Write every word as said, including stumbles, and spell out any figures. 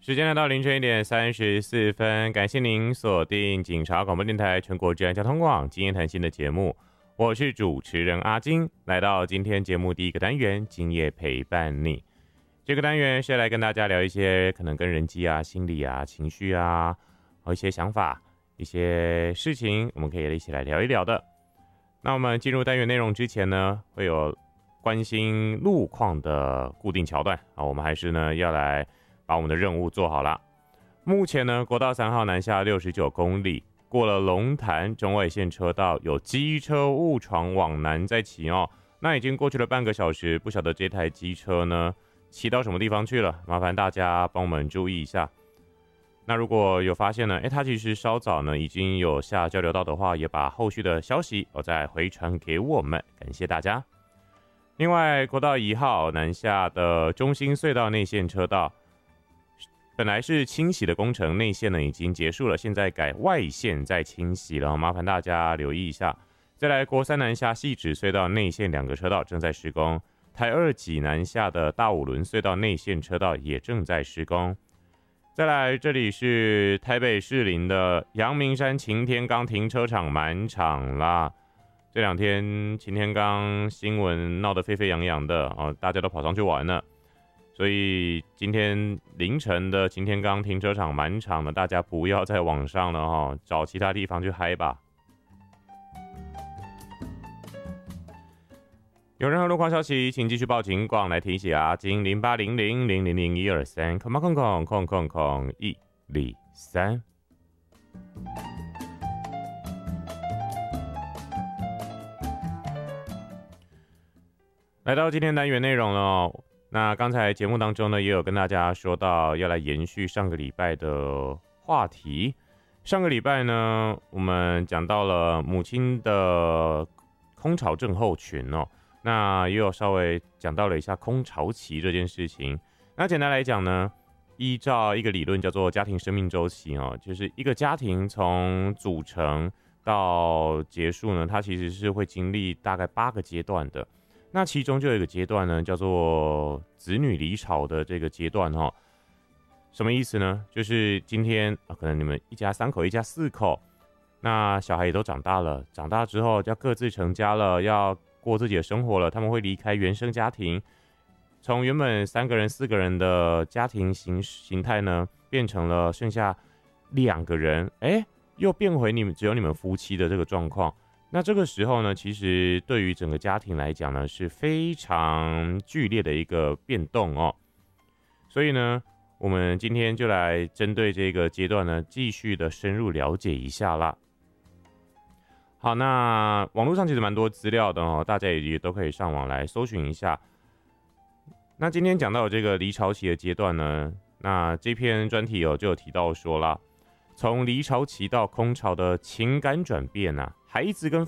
时间来到凌晨一点三十四分，感谢您锁定警察广播电台全国治安交通网今夜谈心的节目，我是主持人阿金，来到今天节目第一个单元，今夜陪伴你。这个单元是来跟大家聊一些可能跟人际啊、心理啊、情绪啊，和一些想法、一些事情，我们可以一起来聊一聊的。那我们进入单元内容之前呢，会有关心路况的固定桥段啊，我们还是呢要来把我们的任务做好了。目前呢，国道三号南下六十九公里，过了龙潭中外线车道，有机车误闯往南在骑哦。那已经过去了半个小时，不晓得这台机车呢骑到什么地方去了？麻烦大家帮我们注意一下。那如果有发现呢，诶，它其实稍早呢已经有下交流道的话，也把后续的消息我再回传给我们，感谢大家。另外，国道一号南下的中兴隧道内线车道，本来是清洗的工程，内线呢已经结束了，现在改外线再清洗了，麻烦大家留意一下。再来，国三南下汐止隧道内线两个车道正在施工，台二乙南下的大五轮隧道内线车道也正在施工。再来，这里是台北士林的阳明山擎天岗停车场满场啦。这两天擎天岗新闻闹得沸沸扬扬的哦，大家都跑上去玩了。所以今天凌晨的擎天岗停车场满场了，大家不要再往上了哦，找其他地方去嗨吧。有任何路况消息，请继续报警广来提醒阿金零八零零零零零一二三，空空空空空空一零三。来到今天单元内容了哦。那刚才节目当中呢，也有跟大家说到要来延续上个礼拜的话题。上个礼拜呢，我们讲到了母亲的空巢症候群哦。那也有稍微讲到了一下空巢期这件事情。那简单来讲呢，依照一个理论叫做家庭生命周期哦，就是一个家庭从组成到结束呢，它其实是会经历大概八个阶段的。那其中就有一个阶段呢，叫做子女离巢的这个阶段哦。什么意思呢？就是今天、啊、可能你们一家三口、一家四口，那小孩也都长大了，长大之后要各自成家了，要过自己的生活了，他们会离开原生家庭，从原本三个人、四个人的家庭形形态呢，变成了剩下两个人，哎，又变回你们只有你们夫妻的这个状况。那这个时候呢，其实对于整个家庭来讲呢，是非常剧烈的一个变动哦。所以呢，我们今天就来针对这个阶段呢，继续的深入了解一下啦。好，那网络上其实蛮多资料的哦，大家也都可以上网来搜寻一下。那今天讲到这个离巢期的阶段呢，那这篇专题哦就有提到说啦，从离巢期到空巢的情感转变啊，孩子跟